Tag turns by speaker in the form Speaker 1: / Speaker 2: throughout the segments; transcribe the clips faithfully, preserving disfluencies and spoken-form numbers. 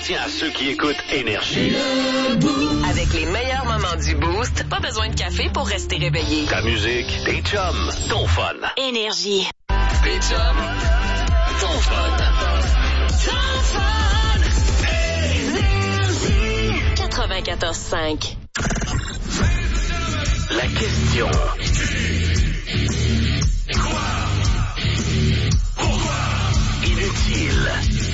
Speaker 1: appartient à ceux qui écoutent Énergie.
Speaker 2: Avec les meilleurs moments du Boost, pas besoin de café pour rester réveillé.
Speaker 1: Ta musique, tes chums, ton fun.
Speaker 2: Énergie.
Speaker 1: Tes chums, ton fun.
Speaker 2: Ton fun. Énergie. quatre-vingt-quatorze cinq.
Speaker 1: La question. Quoi? Pourquoi? Inutile.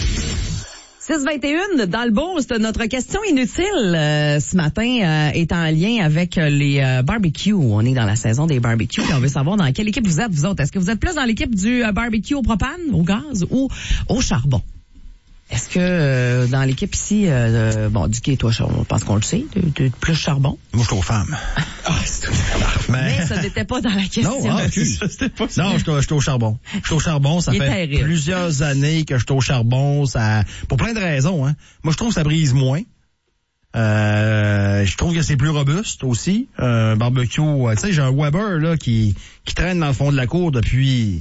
Speaker 3: six vingt et un dans le Boost, notre question inutile euh, ce matin euh, est en lien avec euh, les euh, barbecues. On est dans la saison des barbecues et on veut savoir dans quelle équipe vous êtes, vous autres. Est-ce que vous êtes plus dans l'équipe du euh, barbecue au propane, au gaz ou au charbon? Est-ce que euh, dans l'équipe ici, euh, bon, du qui toi, je pense qu'on le sait, tu es plus charbon?
Speaker 4: Moi, je suis aux femmes.
Speaker 3: Ah, c'est tout. Mais... Mais ça n'était pas dans la question.
Speaker 4: Non, ah, okay. ça, c'était pas non, je suis au charbon. Je suis au charbon, ça
Speaker 3: Il
Speaker 4: fait
Speaker 3: terrible.
Speaker 4: plusieurs années que je suis au charbon, ça, pour plein de raisons, hein. Moi, je trouve que ça brise moins. Euh, je trouve que c'est plus robuste aussi. Un euh, barbecue, tu sais, j'ai un Weber, là, qui, qui traîne dans le fond de la cour depuis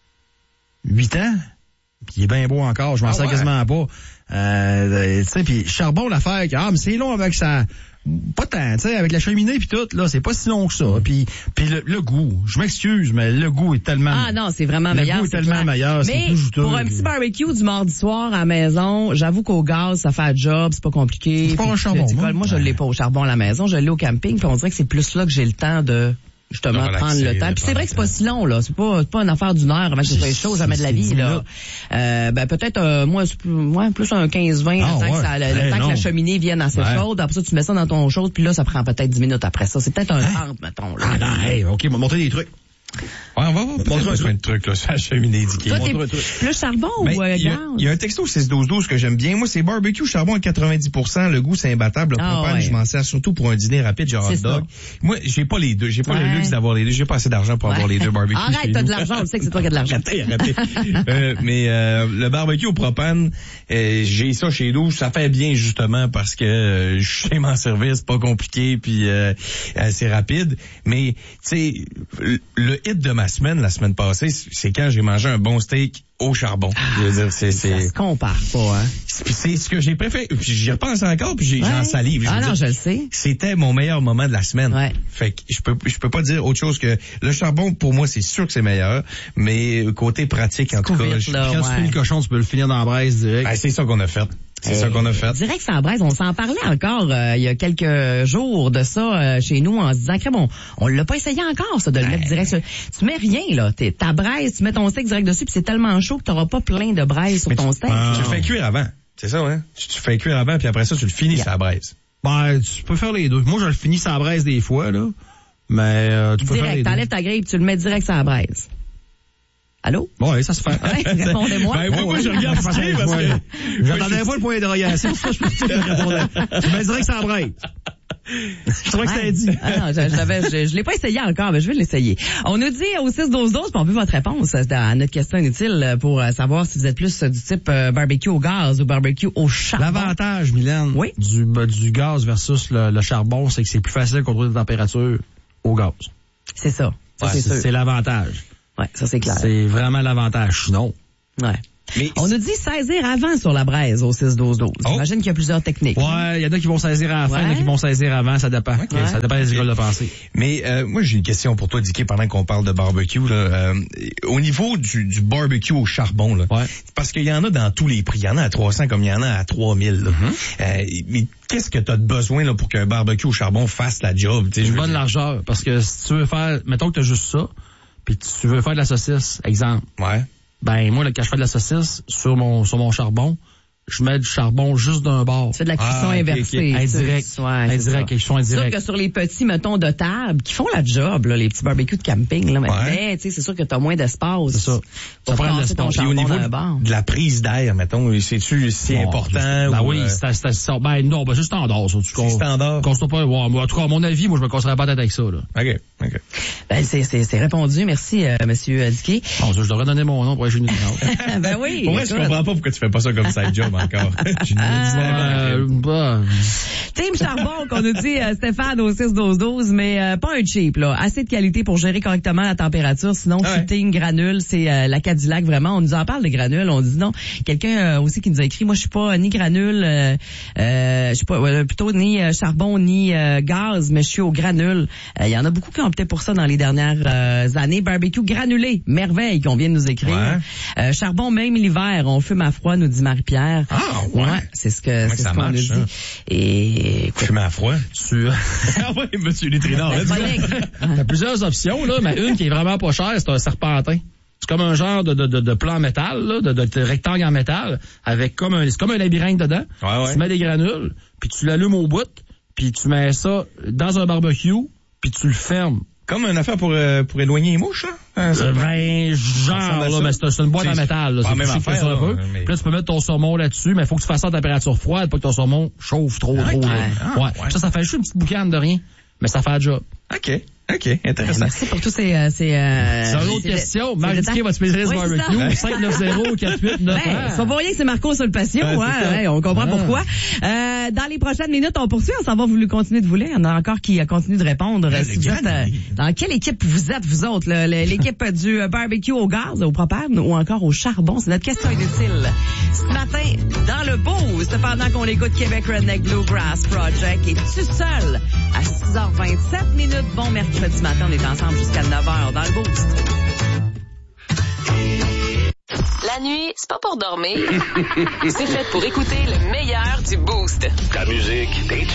Speaker 4: huit ans. Puis il est bien beau encore, je m'en ah sers ouais. quasiment pas. Euh, tu sais, puis charbon, l'affaire, ah, mais c'est long avec ça. Pas tant, tu sais, avec la cheminée puis tout, là, c'est pas si long que ça. Puis, puis le, le goût, je m'excuse, mais le goût est tellement...
Speaker 3: Ah non, c'est vraiment
Speaker 4: le
Speaker 3: meilleur.
Speaker 4: Le goût est, est tellement clair. meilleur,
Speaker 3: mais
Speaker 4: c'est plus juteux.
Speaker 3: Pour un petit barbecue du mardi soir à la maison, j'avoue qu'au gaz, ça fait un job, c'est pas compliqué.
Speaker 4: C'est pas un charbon,
Speaker 3: moi, moi je l'ai pas au charbon à la maison, je l'ai au camping, puis on dirait que c'est plus là que j'ai le temps de... justement de prendre le temps. Puis c'est vrai que c'est pas si long, là. C'est pas, c'est pas une affaire d'une heure avant que ce soit chaud, jamais de la vie, là. Euh, ben, peut-être, euh, moi, c'est plus, moi, plus un quinze vingt, ah, le temps, ouais. que, ça, le, hey, le temps que la cheminée vienne assez ouais. chaude. Après ça, tu mets ça dans ton chose, puis là, ça prend peut-être dix minutes après ça. C'est peut-être un
Speaker 4: hein?
Speaker 3: trente, mettons, là.
Speaker 4: Ah, non, hey, OK, on va montrer des trucs.
Speaker 5: Ouais, on va voir peut-être plein de trucs, là, sur la cheminée d'Ikea.
Speaker 3: Toi, t'es plus charbon ben, ou euh,
Speaker 5: gaz? Il y a un texto six douze douze que j'aime bien. Moi, c'est barbecue charbon à quatre-vingt-dix pour cent. Le goût, c'est imbattable. Le ah, propane, ouais. je m'en sers surtout pour un dîner rapide, genre hot dog. Moi, j'ai pas les deux. J'ai pas ouais. le luxe d'avoir les deux. J'ai pas assez d'argent pour ouais. avoir les deux barbecues.
Speaker 3: Arrête, t'as de l'argent. On sait que c'est toi qui as de l'argent.
Speaker 5: euh, mais euh, le barbecue au propane, euh, j'ai ça chez nous. Ça fait bien, justement, parce que euh, je sais m'en servir. C'est pas compliqué, puis euh, c'est rapide. Mais, tu sais, le hit de ma semaine, la semaine passée, c'est quand j'ai mangé un bon steak au charbon. Je veux dire, c'est, c'est...
Speaker 3: Ça se compare pas, hein.
Speaker 5: C'est, c'est ce que j'ai préféré. Puis j'y repense encore, puis j'ai, ouais. j'en salive. Je
Speaker 3: ah non,
Speaker 5: dire,
Speaker 3: je le sais.
Speaker 5: C'était mon meilleur moment de la semaine. Ouais. Fait que je peux, je peux pas dire autre chose que le charbon, pour moi, c'est sûr que c'est meilleur, mais côté pratique, en tout cas, je,
Speaker 4: là, quand ouais. tu fais le cochon, tu peux le finir dans la braise direct.
Speaker 5: Ben, c'est ça qu'on a fait. C'est ça qu'on a fait.
Speaker 3: Direct sans braise, on s'en parlait encore euh, il y a quelques jours de ça euh, chez nous en se disant que bon, on l'a pas essayé encore ça de le ben... mettre direct sur... Tu mets rien là, t'es, ta braise, tu mets ton steak direct dessus puis c'est tellement chaud que t'auras pas plein de braise sur ton
Speaker 5: tu,
Speaker 3: steak.
Speaker 5: Tu le fais cuire avant. C'est ça hein. Tu, tu fais cuire avant puis après ça tu le finis yeah. sur la braise.
Speaker 4: Ben tu peux faire les deux. Moi je le finis sur la braise des fois là. Mais euh, tu peux
Speaker 3: direct,
Speaker 4: faire les deux.
Speaker 3: T'enlèves ta grille, tu le mets direct sur la braise. Allô?
Speaker 4: Bon, oui, ça se fait.
Speaker 3: Ouais, répondez-moi.
Speaker 5: Ben, moi, moi, je regarde ça parce que...
Speaker 4: J'attendais pas le point d'interrogation. C'est ça, je peux te dire que je répondais. Tu me dirais que ça braise. Je trouvais que c'était dit.
Speaker 3: Ah non, je, je, je, je l'ai pas essayé encore, mais je vais l'essayer. On nous dit au six douze douze, puis on veut votre réponse à notre question inutile pour savoir si vous êtes plus du type barbecue au gaz ou barbecue au charbon.
Speaker 4: L'avantage, Mylène,
Speaker 3: oui?
Speaker 4: du, du gaz versus le, le charbon, c'est que c'est plus facile de contrôler la température au gaz.
Speaker 3: C'est ça. ça
Speaker 4: ouais,
Speaker 3: c'est,
Speaker 4: c'est, c'est l'avantage.
Speaker 3: Ouais, ça c'est clair.
Speaker 4: C'est vraiment l'avantage, sinon.
Speaker 3: Ouais. Mais on nous dit saisir avant sur la braise au six douze douze. Oh. J'imagine qu'il y a plusieurs techniques.
Speaker 4: Ouais, il y en a qui vont saisir à la fin, il y en a qui vont saisir avant, ça dépend. Okay. Ouais. Ça dépend des écoles de pensée.
Speaker 5: Mais euh, moi j'ai une question pour toi, Dicky, pendant qu'on parle de barbecue. Là, euh, au niveau du, du barbecue au charbon, là,
Speaker 4: ouais.
Speaker 5: parce qu'il y en a dans tous les prix. Il y en a à trois cents comme il y en a à trois mille. Là. Mm-hmm. Euh, mais qu'est-ce que tu as de besoin là, pour qu'un barbecue au charbon fasse la job?
Speaker 4: Une bonne dire... largeur, parce que si tu veux faire, mettons que tu as juste ça, puis tu veux faire de la saucisse, exemple.
Speaker 5: Ouais.
Speaker 4: Ben, moi, là, quand je fais de la saucisse sur mon, sur mon charbon, je mets du charbon juste d'un bord.
Speaker 3: Tu fais de la cuisson
Speaker 4: ah,
Speaker 3: inversée.
Speaker 4: Okay, okay. Indirect. Ouais, indirect, cuisson indirect.
Speaker 3: C'est sûr que sur les petits, mettons, de table, qui font la job, là, les petits barbecues de camping, là, mais,
Speaker 5: ouais.
Speaker 3: mais tu sais, c'est sûr que t'as moins d'espace.
Speaker 4: C'est ça.
Speaker 3: Pour
Speaker 4: prendre
Speaker 3: l'espace.
Speaker 5: Puis au niveau de, de la prise d'air, mettons, c'est-tu si bon, important?
Speaker 4: Ben
Speaker 5: ou
Speaker 4: oui,
Speaker 5: euh...
Speaker 4: c'est, c'est, c'est, ben non, ben c'est standard, ça.
Speaker 5: C'est standard.
Speaker 4: Conste pas, ouais, en tout cas, à mon avis, moi, je me casserais pas la tête avec ça, là.
Speaker 5: OK, OK.
Speaker 3: Ben, c'est, c'est, c'est répondu. Merci, euh, monsieur Dicky.
Speaker 4: Bon, je devrais donner mon nom pour aller chez nous.
Speaker 3: Ben oui.
Speaker 5: Pour vrai, je comprends pas pourquoi tu fais pas ça comme side job. charbon encore. J'ai une
Speaker 4: Euh, bah,
Speaker 3: Team Charbon, qu'on nous dit euh, Stéphane au six douze douze, mais euh, pas un cheap, là. Assez de qualité pour gérer correctement la température. Sinon,
Speaker 5: Ah ouais.
Speaker 3: c'est Team Granule, c'est euh, la Cadillac, vraiment. On nous en parle de Granule. On dit non. Quelqu'un euh, aussi qui nous a écrit, moi, je suis pas euh, ni Granule, euh, euh, je suis pas, euh, plutôt ni euh, charbon, ni euh, gaz, mais je suis au Granule. Il euh, y en a beaucoup qui ont opté pour ça dans les dernières euh, années. Barbecue granulé, merveille, qu'on vient de nous écrire.
Speaker 5: Ouais.
Speaker 3: Euh, charbon, même l'hiver, on fume à froid, nous dit Marie-Pierre.
Speaker 5: Ah, ouais.
Speaker 3: c'est ce que, c'est
Speaker 5: que
Speaker 3: ce
Speaker 5: ça
Speaker 3: qu'on
Speaker 5: marche,
Speaker 3: nous dit.
Speaker 5: ça?
Speaker 3: Et écoute,
Speaker 5: Fumé à froid.
Speaker 4: tu
Speaker 5: Ah oui, monsieur Létrinard. let's go.
Speaker 4: T'as plusieurs options, là, mais une qui est vraiment pas chère, c'est un serpentin. C'est comme un genre de, de, de, de plan en métal, là, de, de, de rectangle en métal, avec comme un, c'est comme un labyrinthe dedans.
Speaker 5: Ouais, ouais.
Speaker 4: Tu mets des granules, puis tu l'allumes au bout, puis tu mets ça dans un barbecue, puis tu le fermes.
Speaker 5: Comme une affaire pour, euh, pour éloigner les mouches, là. Hein, ça?
Speaker 4: Euh, ben,
Speaker 5: Ça ressemble
Speaker 4: genre,
Speaker 5: à
Speaker 4: là,
Speaker 5: ça.
Speaker 4: mais c'est, c'est une boîte
Speaker 5: C'est-
Speaker 4: en métal, là.
Speaker 5: pas
Speaker 4: C'est
Speaker 5: la même
Speaker 4: plus chic que
Speaker 5: affaire,
Speaker 4: ça un peu.
Speaker 5: là, mais-
Speaker 4: Puis là, tu peux mettre ton saumon là-dessus, mais il faut que tu fasses ça à température froide, pas que ton saumon chauffe trop, trop, là.
Speaker 5: Ah,
Speaker 4: ouais.
Speaker 5: ouais.
Speaker 4: Ça, ça fait juste une petite boucane de rien, mais ça fait le job.
Speaker 5: OK. OK. Intéressant.
Speaker 3: merci pour tous ces... Euh, ces euh,
Speaker 4: C'est une autre
Speaker 3: ces-
Speaker 4: question.
Speaker 3: ces
Speaker 4: Marie
Speaker 3: détails.
Speaker 4: Diquet, votre spécialiste
Speaker 3: Oui, c'est
Speaker 4: barbecue,
Speaker 3: ça.
Speaker 4: cinq neuf zéro quatre huit neuf
Speaker 3: Ben, c'est pas pour rien que c'est Marco sur le patio,
Speaker 5: Ouais,
Speaker 3: hein,
Speaker 5: c'est ça.
Speaker 3: ouais, on comprend
Speaker 4: Ah.
Speaker 3: pourquoi. Euh, dans les prochaines minutes, on poursuit, on s'en va vous continuer de voler. Il y en a encore qui euh, continuent de répondre.
Speaker 5: Ben,
Speaker 3: Si
Speaker 5: le
Speaker 3: vous êtes, euh,
Speaker 5: granulé.
Speaker 3: dans quelle équipe vous êtes, vous autres? là? Le- L'équipe du euh, barbecue au gaz, au propane ou encore au charbon? C'est notre question inutile. Ce matin, dans le boost, pendant qu'on écoute Québec Redneck Bluegrass Project, es-tu seul à six heures vingt-sept minutes? Bon mercredi matin, on est ensemble jusqu'à neuf heures dans le boost.
Speaker 2: La nuit, c'est pas pour dormir. C'est fait pour écouter le meilleur du Boost.
Speaker 1: Ta musique, tes